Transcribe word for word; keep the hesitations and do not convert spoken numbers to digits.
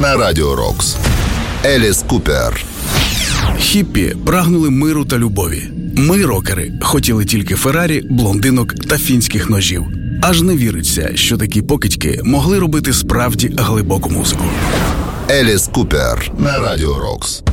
на Радіо Рокс. Еліс Купер. Хіппі прагнули миру та любові. Ми, рокери, хотіли тільки Феррарі, блондинок та фінських ножів. Аж не віриться, що такі покидьки могли робити справді глибоку музику. Еліс Купер на Радіо Рокс.